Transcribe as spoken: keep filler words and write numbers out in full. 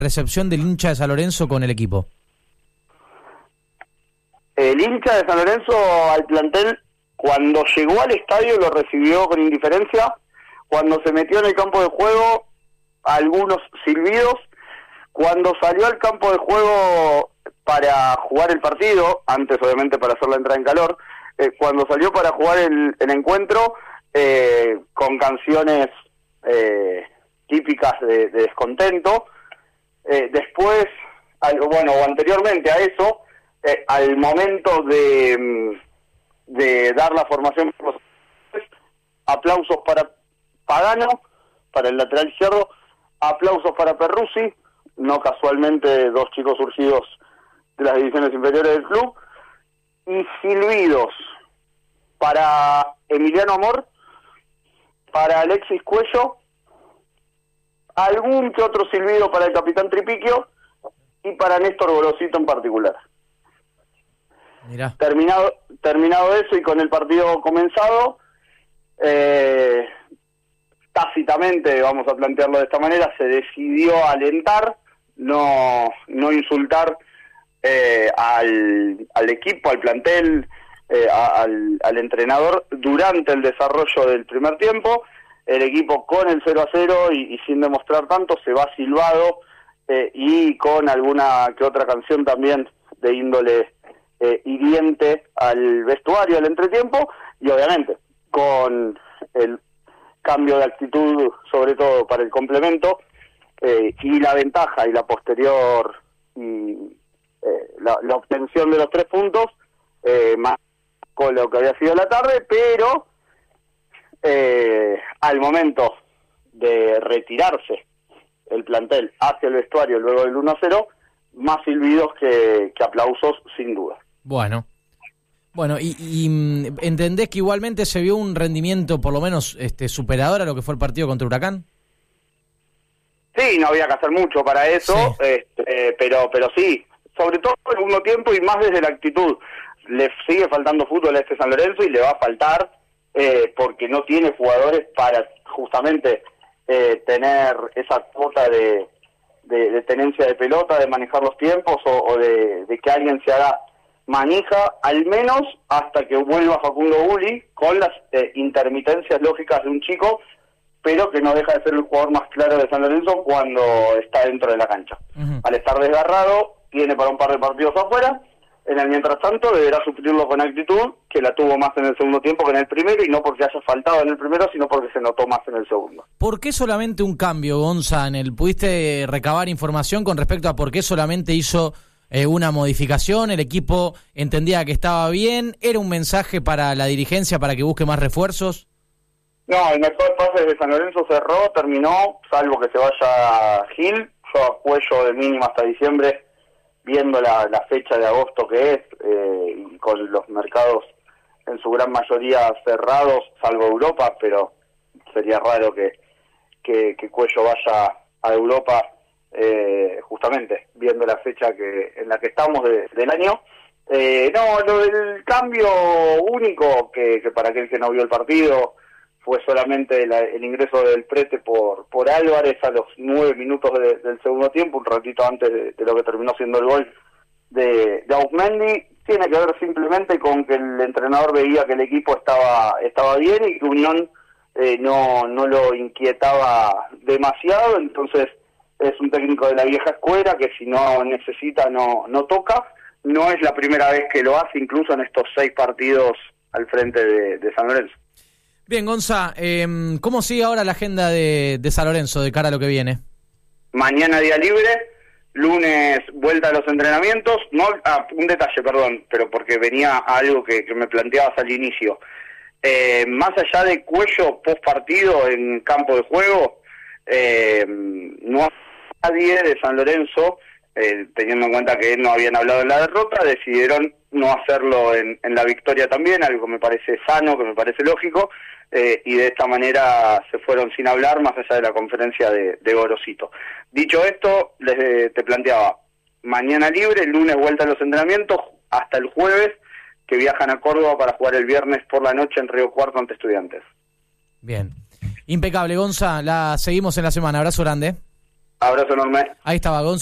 recepción del hincha de San Lorenzo con el equipo. El hincha de San Lorenzo al plantel, cuando llegó al estadio, lo recibió con indiferencia. Cuando se metió en el campo de juego, algunos silbidos. Cuando salió al campo de juego para jugar el partido, antes obviamente para hacer la entrada en calor, eh, cuando salió para jugar el, el encuentro, eh, con canciones eh, típicas de, de descontento. Eh, después, al, bueno, o anteriormente a eso, eh, al momento de, de dar la formación, aplausos para Pagano, para el lateral izquierdo, aplausos para Perruzzi, no casualmente dos chicos surgidos de las divisiones inferiores del club, y silbidos para Emiliano Amor, para Alexis Cuello, algún que otro silbido para el capitán Tripiquio y para Néstor Gorosito en particular. Mirá. Terminado, terminado eso y con el partido comenzado, eh, tácitamente, vamos a plantearlo de esta manera, se decidió alentar, no, no insultar eh, al, al equipo, al plantel, eh, a, al, al entrenador durante el desarrollo del primer tiempo. El equipo con el cero a cero y, y sin demostrar tanto se va silbado eh, y con alguna que otra canción también de índole eh, hiriente al vestuario del entretiempo, y obviamente con el cambio de actitud, sobre todo para el complemento, eh, y la ventaja y la posterior y eh, la, la obtención de los tres puntos, eh, más con lo que había sido la tarde, pero eh, al momento de retirarse el plantel hacia el vestuario luego del uno a cero, más silbidos que, que aplausos, sin duda. Bueno. Bueno, y, y ¿entendés que igualmente se vio un rendimiento por lo menos este superador a lo que fue el partido contra Huracán? Sí, no había que hacer mucho para eso, sí. este, eh, pero pero sí, sobre todo en el segundo tiempo y más desde la actitud. Le sigue faltando fútbol a este San Lorenzo y le va a faltar eh, porque no tiene jugadores para justamente eh, tener esa cuota de, de, de tenencia de pelota, de manejar los tiempos o, o de, de que alguien se haga manija, al menos hasta que vuelva Facundo Uli, con las eh, intermitencias lógicas de un chico, pero que no deja de ser el jugador más claro de San Lorenzo cuando está dentro de la cancha. Uh-huh. Al estar desgarrado, tiene para un par de partidos afuera. En el mientras tanto deberá suplirlo con actitud, que la tuvo más en el segundo tiempo que en el primero, y no porque haya faltado en el primero, sino porque se notó más en el segundo. ¿Por qué solamente un cambio, Gonza? En el, ¿pudiste recabar información con respecto a por qué solamente hizo eh, una modificación? ¿El equipo entendía que estaba bien? ¿Era un mensaje para la dirigencia para que busque más refuerzos? No, el mejor pase de San Lorenzo cerró, terminó, salvo que se vaya Gil. Yo a Cuello de mínima hasta diciembre, viendo la, la fecha de agosto que es, eh, y con los mercados en su gran mayoría cerrados, salvo Europa, pero sería raro que, que, que Cuello vaya a Europa, eh, justamente viendo la fecha que en la que estamos de, del año. Eh, no, lo del cambio único, que, que para aquel que no vio el partido, fue solamente la, el ingreso del Prete por por Álvarez a los nueve minutos de, del segundo tiempo, un ratito antes de, de lo que terminó siendo el gol de, de Auzmendi. Tiene que ver simplemente con que el entrenador veía que el equipo estaba estaba bien y que Unión eh, no no lo inquietaba demasiado. Entonces es un técnico de la vieja escuela que si no necesita no no toca. No es la primera vez que lo hace, incluso en estos seis partidos al frente de, de San Lorenzo. Bien, Gonza, eh, ¿cómo sigue ahora la agenda de, de San Lorenzo de cara a lo que viene? Mañana día libre, lunes vuelta a los entrenamientos, no, ah, un detalle, perdón, pero porque venía algo que, que me planteabas al inicio. Eh, más allá de Cuello post partido en campo de juego, eh, no hay nadie de San Lorenzo, eh, teniendo en cuenta que no habían hablado en la derrota, decidieron no hacerlo en, en la victoria también, algo que me parece sano, que me parece lógico. Eh, y de esta manera se fueron sin hablar, más allá de la conferencia de, de Gorosito. Dicho esto, les te planteaba, mañana libre, el lunes vuelta a los entrenamientos, hasta el jueves, que viajan a Córdoba para jugar el viernes por la noche en Río Cuarto ante Estudiantes. Bien. Impecable, Gonza, la seguimos en la semana. Abrazo grande. Abrazo enorme. Ahí estaba Gonza.